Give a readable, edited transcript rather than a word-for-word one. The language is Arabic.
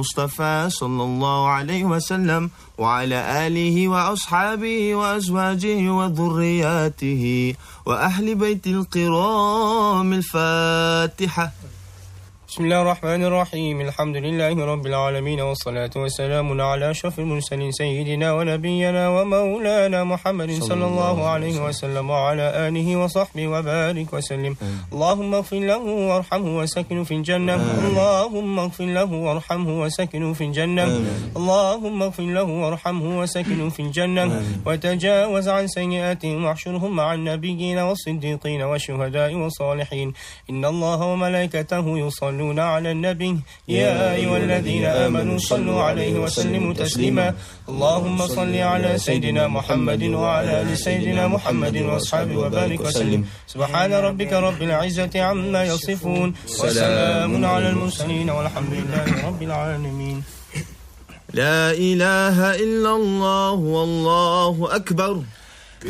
المصطفى صلى الله عليه وسلم وعلى آله وأصحابه وأزواجه وذرياته وأهل بيت الكرام. الفاتحة. بسم الله الرحمن الرحيم. الحمد لله رب العالمين، والصلاة والسلام على أشرف المرسلين سيدنا ونبينا ومولانا محمد صلى الله عليه وسلم وعلى آله وصحبه وبارك وسلم. اللهم اغفر له وارحمه وسكنه في الجنة. اللهم اغفر له وارحمه وسكنه في الجنة. اللهم اغفر له وارحمه وسكنه في الجنة، وتجاوز عن سيئاتهم واحشرهم مع النبيين والصديقين والشهداء والصالحين. إن الله وملائكته يصلون على النبي يا أيها الذين آمنوا صلوا عليه وسلموا تسليما. اللهم صل على سيدنا محمد وعلى آل سيدنا محمد وأصحابه وبارك وسلم. سبحان ربك رب العزة عما يصفون، وسلام على المرسلين، والحمد لله رب العالمين. لا إله إلا الله والله أكبر.